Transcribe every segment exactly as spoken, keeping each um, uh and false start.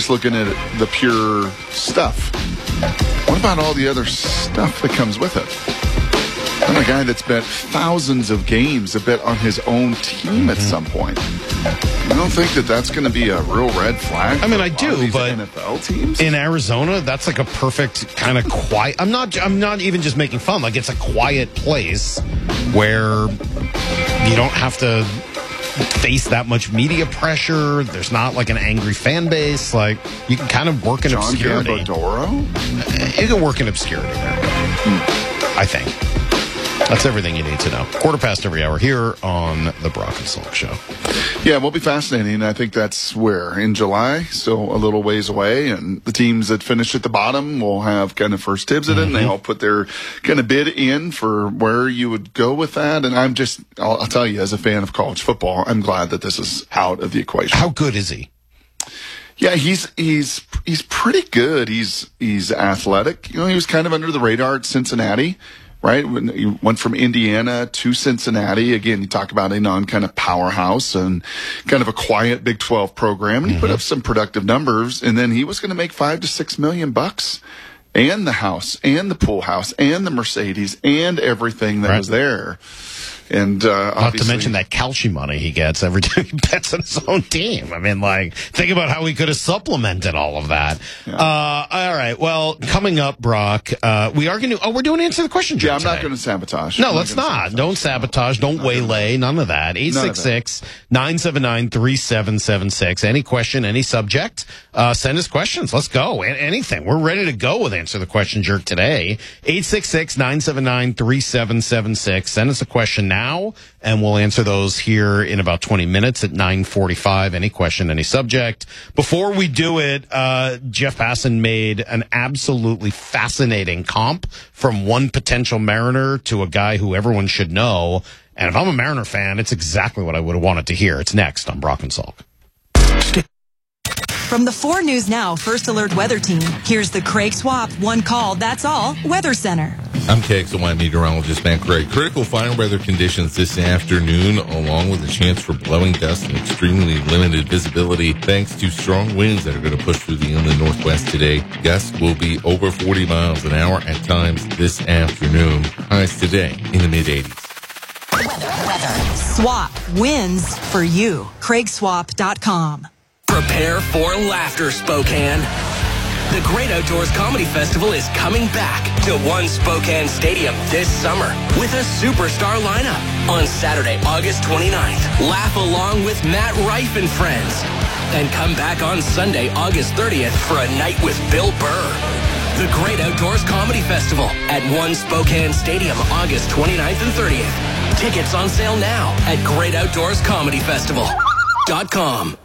just looking at the pure stuff. What about all the other stuff that comes with it? I'm a guy that's bet thousands of games, a bet on his own team at some point. You don't think that that's going to be a real red flag? I mean, I do, but N F L teams in Arizona, that's like a perfect kind of quiet. I'm not. I'm not even just making fun. Like, it's a quiet place where you don't have to face that much media pressure. There's not like an angry fan base. Like, you can kind of work in John obscurity. Gambadoro? You can work in obscurity there. Hmm. I think. That's everything you need to know. Quarter past every hour here on the Brock and Salk Show. Yeah, it will be fascinating. I think that's where in July, so a little ways away, and the teams that finish at the bottom will have kind of first dibs at it, Mm-hmm. and they all put their kind of bid in for where you would go with that. And I'm just, I'll, I'll tell you, as a fan of college football, I'm glad that this is out of the equation. How good is he? Yeah, he's he's he's pretty good. He's he's athletic. You know, he was kind of under the radar at Cincinnati. Right, when you went from Indiana to Cincinnati, again, you talk about a non kind of powerhouse and kind of a quiet Big twelve program, and he mm-hmm. put up some productive numbers, and then he was going to make five to six million bucks, and the house, and the pool house, and the Mercedes, and everything that right. was there. And uh, not to mention that Kalshi money he gets every time he bets on his own team. I mean, like, think about how he could have supplemented all of that. Yeah. Uh, all right. Well, coming up, Brock, uh, we are going to. Oh, we're doing answer the question. Yeah, I'm today. not going to sabotage. No, I'm let's not. not. Sabotage. Don't sabotage. Don't not waylay. None of that. eight six six, nine seven nine, three seven seven six. Any question, any subject, uh, send us questions. Let's go. A- anything. We're ready to go with Answer the Question Jerk today. eight six six, nine seven nine, three seven seven six. Send us a question now, and we'll answer those here in about twenty minutes at nine forty-five. Any question, any subject. Before we do it, uh, Jeff Passan made an absolutely fascinating comp from one potential Mariner to a guy who everyone should know. And if I'm a Mariner fan, it's exactly what I would have wanted to hear. It's next on Brock and Salk. From the four News Now First Alert Weather Team, here's the Craig Swap One Call, That's All Weather Center. I'm K X L Y meteorologist Matt Craig. Critical fire weather conditions this afternoon, along with a chance for blowing dust and extremely limited visibility, thanks to strong winds that are going to push through the inland northwest today. Gusts will be over forty miles an hour at times this afternoon. Highs today in the mid-eighties. Weather, weather. Swap wins for you. Craig Swap dot com. Prepare for laughter, Spokane. The Great Outdoors Comedy Festival is coming back to One Spokane Stadium this summer with a superstar lineup. On Saturday, August twenty-ninth, laugh along with Matt Rife and friends. And come back on Sunday, August thirtieth for a night with Bill Burr. The Great Outdoors Comedy Festival at One Spokane Stadium, August twenty-ninth and thirtieth. Tickets on sale now at great outdoors comedy festival dot com.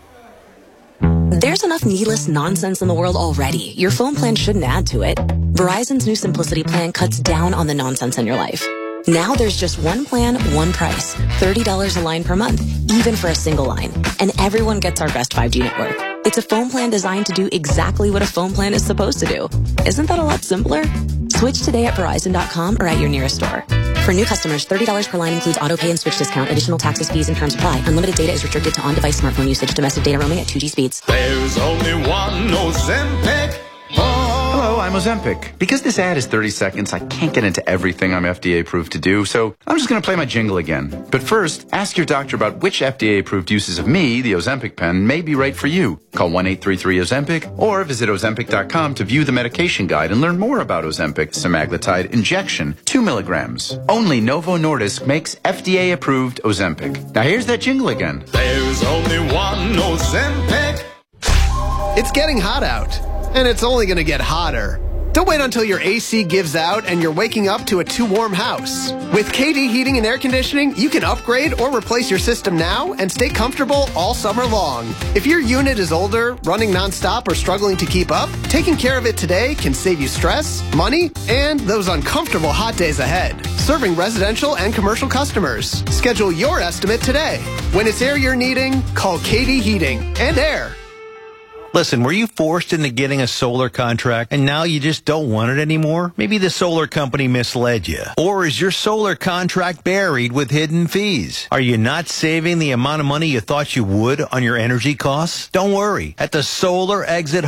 There's enough needless nonsense in the world already. Your phone plan shouldn't add to it. Verizon's new Simplicity plan cuts down on the nonsense in your life. Now there's just one plan, one price. thirty dollars a line per month, even for a single line. And everyone gets our best five G network. It's a phone plan designed to do exactly what a phone plan is supposed to do. Isn't that a lot simpler? Switch today at Verizon dot com or at your nearest store. For new customers, thirty dollars per line includes auto pay and switch discount. Additional taxes, fees, and terms apply. Unlimited data is restricted to on-device smartphone usage. Domestic data roaming at two G speeds. There's only one Ozempic. Hello, I'm Ozempic. Because this ad is thirty seconds, I can't get into everything I'm F D A approved to do, so I'm just going to play my jingle again. But first, ask your doctor about which F D A approved uses of me, the Ozempic pen, may be right for you. Call one eight three three Ozempic or visit Ozempic dot com to view the medication guide and learn more about Ozempic semaglutide injection, two milligrams. Only Novo Nordisk makes F D A approved Ozempic. Now here's that jingle again. There's only one Ozempic. It's getting hot out, and it's only going to get hotter. Don't wait until your A C gives out and you're waking up to a too warm house. With K D Heating and Air Conditioning, you can upgrade or replace your system now and stay comfortable all summer long. If your unit is older, running nonstop, or struggling to keep up, taking care of it today can save you stress, money, and those uncomfortable hot days ahead. Serving residential and commercial customers. Schedule your estimate today. When it's air you're needing, call K D Heating and Air. Listen, were you forced into getting a solar contract and now you just don't want it anymore? Maybe the solar company misled you. Or is your solar contract buried with hidden fees? Are you not saving the amount of money you thought you would on your energy costs? Don't worry. At the Solar Exit